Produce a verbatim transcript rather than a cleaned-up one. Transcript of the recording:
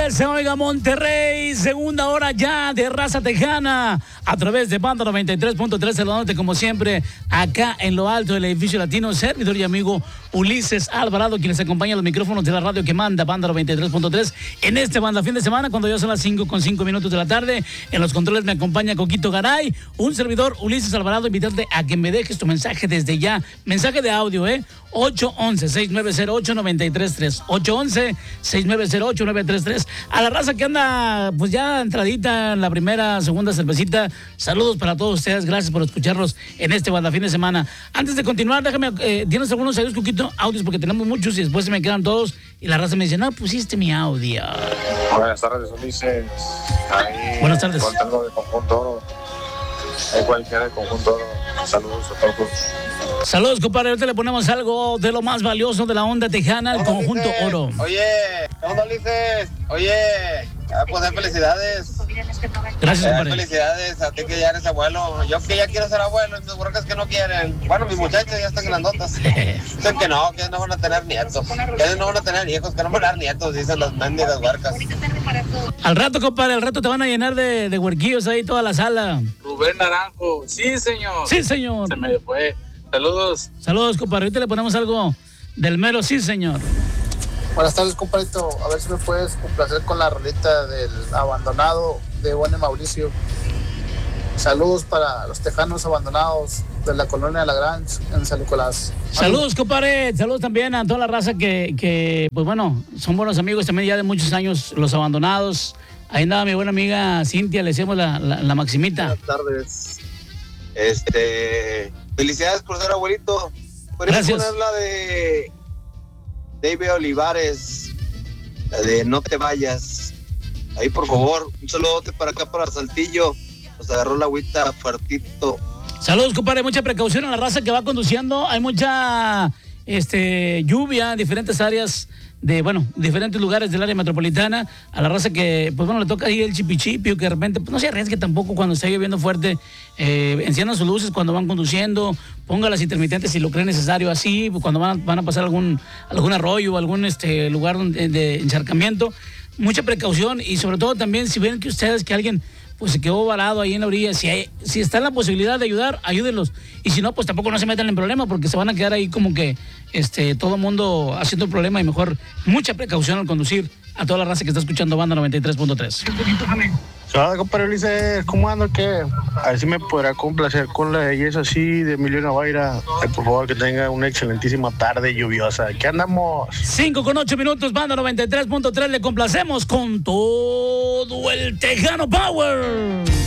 se oiga Monterrey, segunda hora ya de Raza Tejana, a través de Banda noventa y tres punto tres, saludándote como siempre, acá en lo alto del edificio latino, servidor y amigo Ulises Alvarado, quien les acompaña a los micrófonos de la radio que manda Banda noventa y tres punto tres, en este Banda fin de semana, cuando ya son las cinco con cinco minutos de la tarde. En los controles me acompaña Coquito Garay, un servidor Ulises Alvarado, invitarte a que me dejes tu mensaje desde ya, mensaje de audio, eh, ocho once, seis nueve cero ocho, nueve tres tres, ocho once, seis nueve cero ocho, nueve tres tres. A la raza que anda pues ya entradita en la primera, segunda cervecita, saludos para todos ustedes, gracias por escucharnos en este Banda fin de semana. Antes de continuar, déjame, eh, ¿tienes algunos audios, Coquito? Audios, porque tenemos muchos y después se me quedan todos y la raza me dice, no, pusiste mi audio. Buenas tardes, Ulises. Ahí, Buenas tardes. Contando de Conjunto Oro. En cualquiera de Conjunto Oro. Saludos a todos. Saludos, compadre. Ahorita le ponemos algo de lo más valioso de la onda tejana, el Conjunto Ulises. Oro. Oye, ¿dónde Ulises? Oye, ah, pues eh, felicidades. Gracias, Eh, compadre. felicidades a ti que ya eres abuelo. Yo que ya quiero ser abuelo, mis burocas que no quieren. Bueno, mis muchachos ya están grandotas. Dicen que no, que no van a tener nietos. Que no van a tener hijos, que no van a dar nietos, dicen las mendigas huercas. Al rato, compadre, al rato te van a llenar de, de huerquillos ahí toda la sala. Rubén Naranjo, sí señor. Sí, señor. Se me fue. Saludos. Saludos, compadre. Ahorita le ponemos algo del mero sí, señor. Buenas tardes, compadrito. A ver si me puedes complacer con la rolita del abandonado de Juan de Mauricio. Saludos para los tejanos abandonados de la colonia de La Grange en San Nicolás. Saludos, compadre. Saludos también a toda la raza que, que, pues bueno, son buenos amigos también ya de muchos años, los abandonados. Ahí andaba mi buena amiga Cintia, le decíamos la, la, la Maximita. Buenas tardes. Este, felicidades por ser abuelito. Puedes Gracias. poner la de David Olivares, la de No te vayas. Ahí, por favor, un saludote para acá, para Saltillo. Nos agarró la agüita fuertito. Saludos, compadre. Mucha precaución a la raza que va conduciendo. Hay mucha este, lluvia en diferentes áreas de, bueno, diferentes lugares del área metropolitana. A la raza que, pues bueno, le toca ahí el chipichipio, que de repente pues, no se arriesgue tampoco cuando está lloviendo fuerte. Eh, enciendan sus luces cuando van conduciendo. Ponga las intermitentes si lo creen necesario así. Cuando van a, van a pasar algún, algún arroyo o algún este, lugar donde, de encharcamiento. Mucha precaución y sobre todo también si ven que ustedes, que alguien pues se quedó varado ahí en la orilla, si, hay, si está en la posibilidad de ayudar, ayúdenlos. Y si no, pues tampoco no se metan en problema porque se van a quedar ahí como que este, todo el mundo haciendo el problema y mejor mucha precaución al conducir a toda la raza que está escuchando Banda noventa y tres punto tres. Hola, compadre Ulises, ¿cómo ando? ¿Qué? A ver si me podrá complacer con la belleza así de Emilio Navaira. Ay, por favor, que tenga una excelentísima tarde lluviosa. ¿Qué andamos? cinco con ocho minutos, Banda noventa y tres punto tres. Le complacemos con todo el Tejano Power.